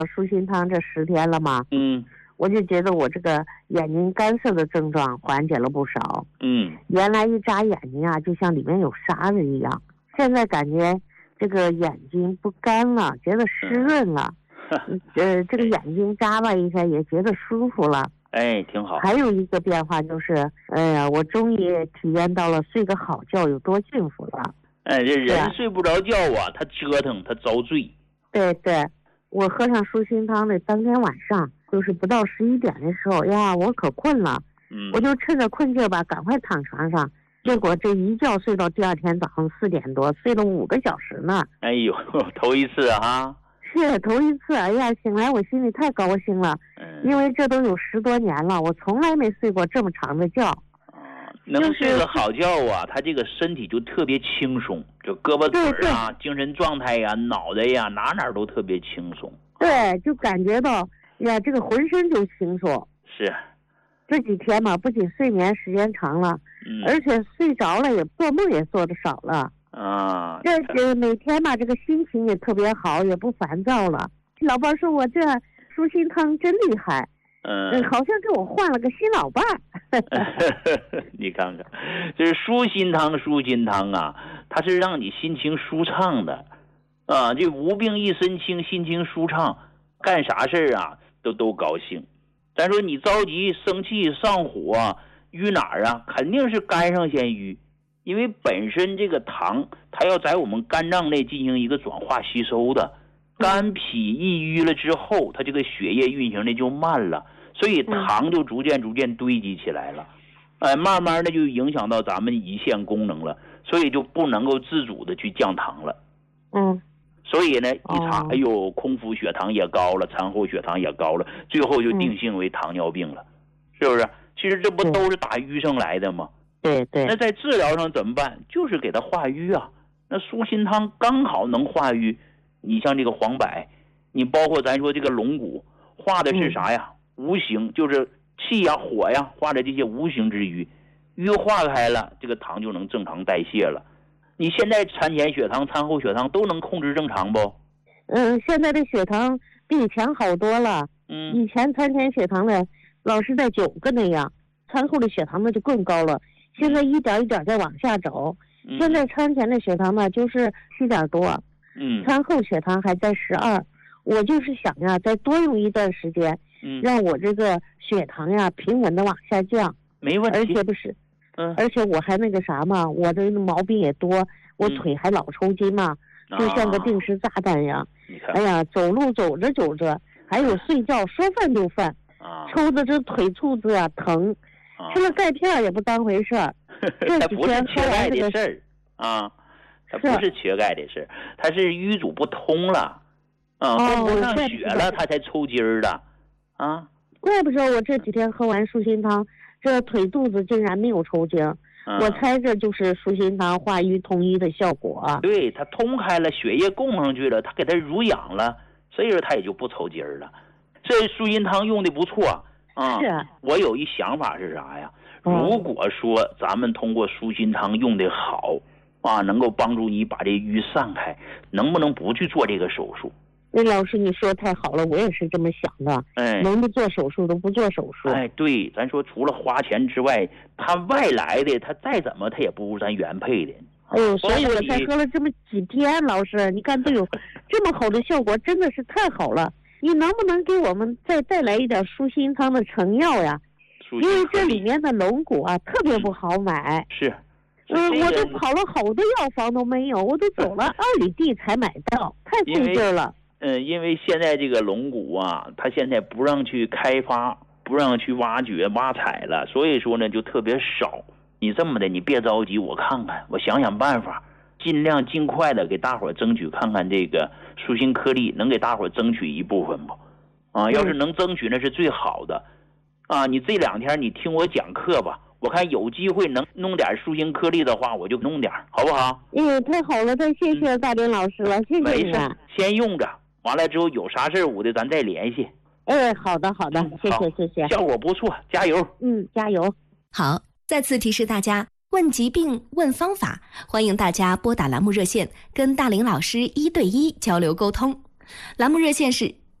舒心汤这10天了嘛， 嗯我就觉得我这个眼睛干涩的症状缓解了不少。原来一眨眼睛啊，就像里面有沙子一样，现在感觉这个眼睛不干了，觉得湿润了。这个眼睛眨巴一下也觉得舒服了。 哎，挺好。 还有一个变化就是，哎呀，我终于体验到了睡个好觉有多幸福了。 哎，这人睡不着觉啊，他折腾，他遭罪。 对对，我喝上舒心汤的当天晚上，就是不到11点的时候呀，我可困了。我就趁着困劲吧，赶快躺床上。结果这一觉睡到第二天早上4点多，睡了5个小时呢。 哎呦，头一次啊！ 是头一次，哎呀，醒来我心里太高兴了，因为这都有10多年了，我从来没睡过这么长的觉。 能睡个好觉啊，他这个身体就特别轻松，就胳膊腿啊、精神状态呀、脑袋呀，哪都特别轻松。 对，就感觉到呀，这个浑身就轻松。 是。 这几天嘛，不仅睡眠时间长了，而且睡着了也做梦也做得少了。这每天吧，这个心情也特别好，也不烦躁了。老伴说我这舒心汤真厉害，好像给我换了个新老伴儿。 你看看，这是舒心汤啊，它是让你心情舒畅的啊，这无病一身轻，心情舒畅，干啥事儿啊都高兴。咱说你着急、生气、上火啊，淤哪儿啊？肯定是肝上先淤。因为本身这个糖它要在我们肝脏内进行一个转化吸收的，肝脾一淤了之后，它这个血液运行的就慢了，所以糖就逐渐堆积起来了，慢慢的就影响到咱们胰腺功能了，所以就不能够自主的去降糖了。所以呢一查，哎呦，空腹血糖也高了，餐后血糖也高了，最后就定性为糖尿病了，是不是？其实这不都是打淤上来的吗？ 对对， 那在治疗上怎么办？就是给它化瘀啊。那舒心汤刚好能化瘀。你像这个黄柏，你包括咱说这个龙骨，化的是啥呀？无形，就是气呀、火呀，化的这些无形之瘀，瘀化开了，这个糖就能正常代谢了。你现在餐前血糖、餐后血糖都能控制正常不？ 现在的血糖比以前好多了。以前餐前血糖呢，老是在9个那样，餐后的血糖呢就更高了。现在一点一点在往下走，现在餐前的血糖呢就是7点多，餐后血糖还在12。我就是想呀，再多用一段时间，让我这个血糖呀平稳的往下降。 没问题。 而且我还那个啥嘛，我的毛病也多，我腿还老抽筋嘛，就像个定时炸弹一样。哎呀，走路走着，还有睡觉说犯就犯，抽的这腿肚子啊疼。吃了钙片也不当回事儿， 它不是缺钙的事儿啊，它不是缺钙的事儿，它是瘀阻不通了，供不上血了，它才抽筋儿的，啊。 怪不得我这几天喝完舒心汤，这腿肚子竟然没有抽筋，我猜这就是舒心汤化瘀通瘀的效果。 对，它通开了，血液供上去了，它给它濡养了，所以说它也就不抽筋儿了。这舒心汤用的不错。我有一想法是啥呀？如果说咱们通过舒心汤用的好能够帮助你把这瘀散开，能不能不去做这个手术？ 那老师你说太好了，我也是这么想的。能不做手术都不做手术。 对，咱说除了花钱之外，他外来的他再怎么他也不如咱原配的。 所以我才喝了这么几天，老师你看都有这么好的效果，真的是太好了。你能不能给我们再带来一点舒心汤的成药呀？因为这里面的龙骨啊特别不好买。 是。 我都跑了好多药房都没有，我都走了2里地才买到，太费劲了。 因为现在这个龙骨啊，它现在不让去开发，不让去挖掘挖采了，所以说呢就特别少。你这么的，你别着急，我看看，我想办法，尽量尽快的给大伙争取看看这个舒心颗粒能给大伙争取一部分不？要是能争取那是最好的。你这2天你听我讲课吧，我看有机会能弄点舒心颗粒的话，我就弄点，好不好？ 太好了，太谢谢大林老师了，谢谢你。 先用着，完了之后有啥事我的咱再联系。 好的，谢谢。 效果不错，加油。 加油。 好，再次提示大家，问疾病问方法，欢迎大家拨打栏目热线跟大林老师1对1交流沟通。栏目热线是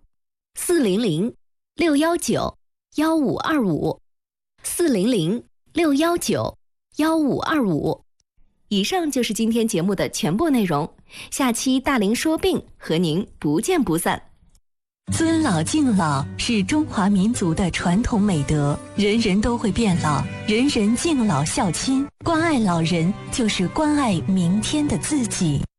，400-619-1525，400-619-1525。以上就是今天节目的全部内容，下期大龄说病和您不见不散。 尊老敬老是中华民族的传统美德，人人都会变老，人人敬老孝亲，关爱老人就是关爱明天的自己。